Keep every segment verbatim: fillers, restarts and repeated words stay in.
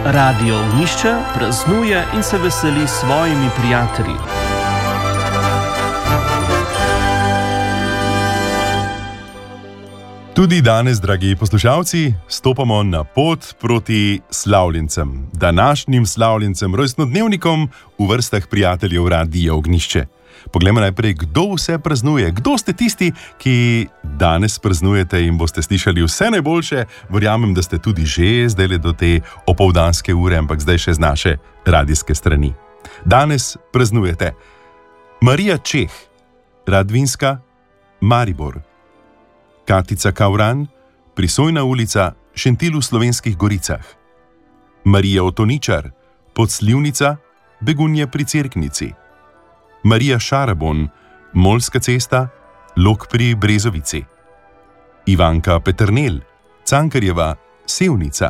Radio Ognjišče praznuje in se veseli s svojimi prijatelji. Tudi danes, dragi poslušalci, stopamo na pot proti slavljencem, današnjim slavljencem, rojstnodnevnikom v vrstah prijateljev Radia Ognjišče. Poglejmo najprej, kdo vse praznuje, kdo ste tisti, ki danes praznujete in boste slišali vse najboljše. Verjamem, da ste tudi že zdaj do te opoldanske ure, ampak zdaj še z naše radijske strani. Danes praznujete Marija Čeh, Radvinska, Maribor, Katica Kauran, Prisojna ulica, Šentilj v Slovenskih Goricah, Marija Otoničar, Podslivnica, Begunje pri Cerknici, Marija Šarabon, Molska cesta, Lok pri Brezovici, Ivanka Peternel, Cankarjeva, Sevnica,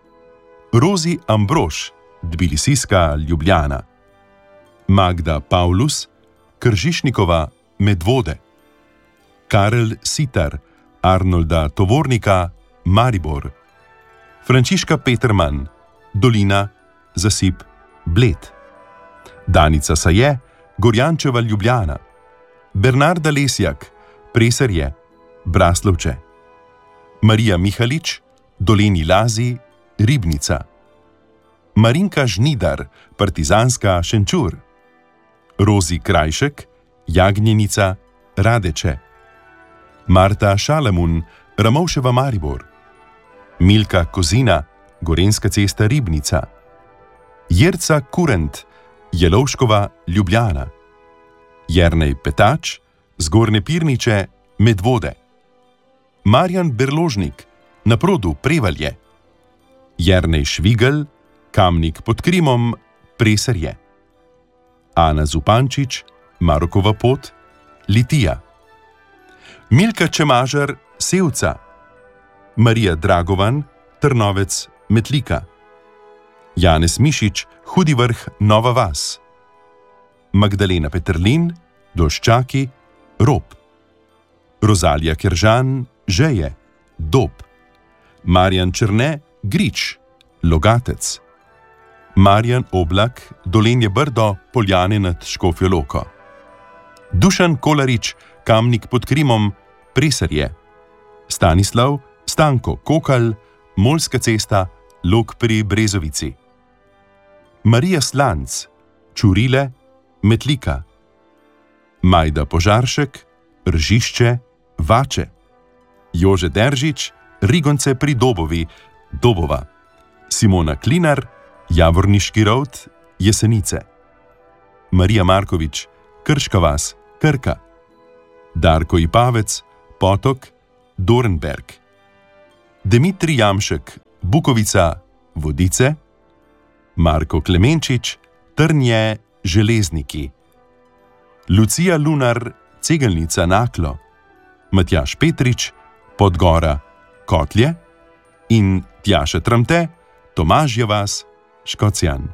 Rozi Ambrož, Tbilisijska, Ljubljana, Magda Pavlus, Kržišnikova, Medvode, Karel Sitar, Arnolda Tovornika, Maribor, Frančiška Peterman, Dolina, Zasip, Bled, Danica Saje, Gorjančeva, Ljubljana, Bernarda Lesjak, Preserje, Braslovče, Marija Mihalič, Dolenji Lazi, Ribnica, Marinka Žnidar, Partizanska, Šenčur, Rozi Krajšek, Jagnjenica, Radeče, Marta Šalamun, Ramovševa, Maribor, Milka Kozina, Gorenjska cesta, Ribnica, Jerca Kurent, Jelovškova, Ljubljana, Jernej Petač, Zgornje Pirniče, Medvode, Marjan Berložnik, na Produ, Prevalje, Jernej Švigel, Kamnik pod Krimom, Preserje, Ana Zupančič, Marokova pot, Litija, Milka Čemažar, Sevca, Marija Dragovan, Trnovec, Metlika, Janez Mišič, Hudi Vrh, Nova Vas, Magdalena Peterlin, Dolščaki, Rob, Rozalija Keržan, Žeje, Dob, Marjan Črne, Grič, Logatec, Marjan Oblak, Dolenje Brdo, Poljane nad Škofjo Loko, Dušan Kolarič, Kamnik pod Krimom, Preserje, Stanislav, Stanko Kokal, Molska cesta, Lok pri Brezovici, Marija Slanc, Čurile, Metlika, Majda Požaršek, Ržišče, Vače, Jože Deržič, Rigonce pri Dobovi, Dobova, Simona Klinar, Javorniški Rovt, Jesenice, Marija Markovič, Krška vas, Krka, Darko Ipavec, Potok, Dornberg, Dimitrij Jamšek, Bukovica, Vodice, Marko Klemenčič, Trnje, Železniki, Lucija Lunar, Cegelnica, Naklo, Matjaž Petrič, Podgora, Kotlje in Tjaša Tramte, Tomažja vas, Škocjan.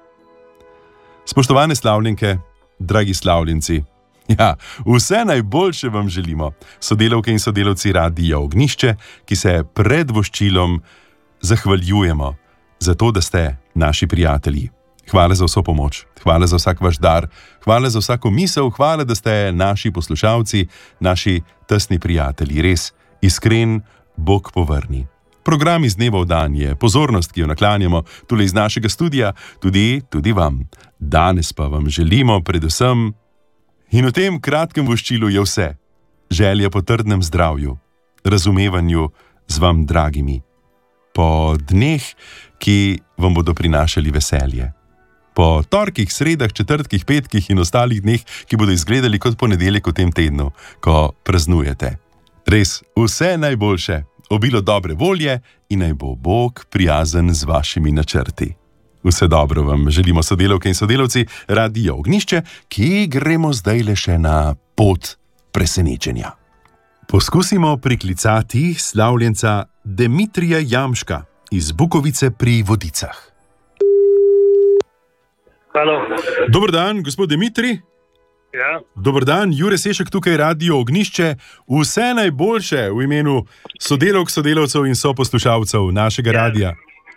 Spoštovane slavljenke, dragi slavljenci, ja, vse najboljše vam želimo, sodelavke in sodelavci Radia Ognjišče, ki se pred voščilom zahvaljujemo za to, da ste naši prijatelji. Hvala za vso pomoč, hvala za vsak vaš dar, hvala za vsako misel, hvala, da ste naši poslušalci, naši tesni prijatelji. Res, iskren Bog povrni. Program iz dneva v dan je pozornost, ki jo naklanjamo tule iz našega studia, tudi, tudi vam. Danes pa vam želimo predvsem, in v tem kratkem voščilu je vse, želja po trdnem zdravju, razumevanju z vam dragimi, po dneh, ki vam bodo prinašali veselje, po torkih, sredah, četrtkih, petkih in ostalih dneh, ki bodo izgledali kot ponedeljek v tem tednu, ko praznujete. Res, vse najboljše, obilo dobre volje in naj bo Bog prijazen z vašimi načrti. Vse dobro vam želimo, sodelavke in sodelavci Radia Ognjišče, ki gremo zdaj le še na pot presenečenja. Poskusimo priklicati slavljenca Dimitrija Jamška iz Bukovice pri Vodicah. Halo. Dober dan, gospod Dimitrij. Ja. Dober dan, Jure Sešek tukaj, Radio Ognjišče. Vse najboljše v imenu sodelavk, sodelavcev in soposlušalcev našega Ja. radia.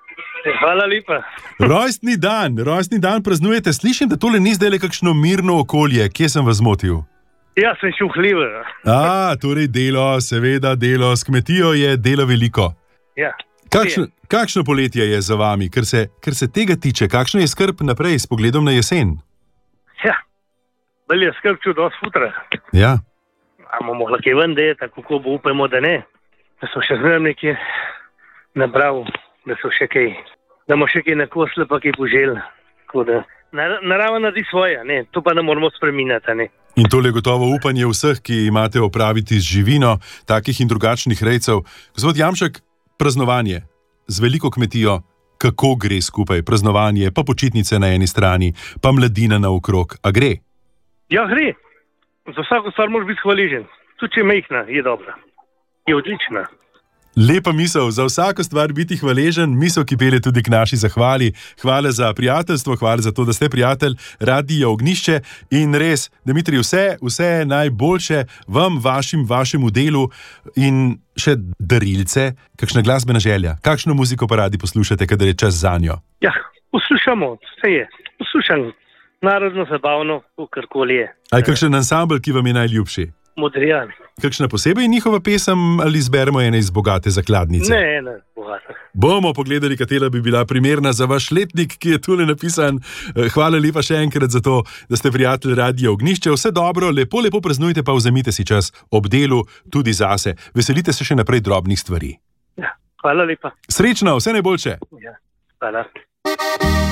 Hvala lepa. Rojstni dan, rojstni dan praznujete. Slišim, da tole ni zdaj le kakšno mirno okolje. Kje sem vas zmotil? Ja, sem šuhljiv. A, torej delo, seveda delo. S kmetijo je delo veliko. Ja. Kakšno, kakšno poletje je za vami, ker se, ker se tega tiče? Kakšna je skrb naprej s pogledom na jesen? Ja, bolj je skrb čudos futra. Ja. A bomo lahko ven, da je tako, kako bo, upajmo, da ne. Da so še zmeraj nekje nabrav, da so še kaj, da bomo še kaj nakosli, pa kaj poželi. Narava naredi svoje, ne? To pa ne moramo spreminjati. Ne? In tole je gotovo upanje vseh, ki imate opraviti z živino, takih in drugačnih rejcev. Gospod Jamšek, praznovanje z veliko kmetijo, kako gre skupaj? Praznovanje, pa počitnice na eni strani, pa mladina naokrog. A gre? Ja, gre. Za vsako stvar moraš biti hvaležen. Tudi če je majhna, je dobra. Je odlična. Lepa misel, za vsako stvar biti hvaležen, misel, ki pelje tudi k naši zahvali. Hvala za prijateljstvo, hvala za to, da ste prijatelj Radia Ognjišče in res, Dimitrij, vse, vse najboljše vam, vašim, vašemu delu in še darilce, kakšna glasbena želja, kakšno muziko pa radi poslušate, kadar je čas zanjo? Ja, poslušamo, vse je, poslušam narodno, zabavno, karkoli je. Ali kakšen ansambl, ki vam je najljubši? Modrijani. Kakšna posebej njihova pesem ali zberemo ene iz bogate zakladnice? Ne, ena bogata. Bomo pogledali, katera bi bila primerna za vaš letnik, ki je tule napisan. Hvala lepa še enkrat za to, da ste prijatelj Radia Ognjišče. Vse dobro, lepo, lepo praznujte, pa vzemite si čas ob delu tudi zase. Veselite se še naprej drobnih stvari. Ja, hvala lepa. Srečno, vse najboljše. Ja, hvala.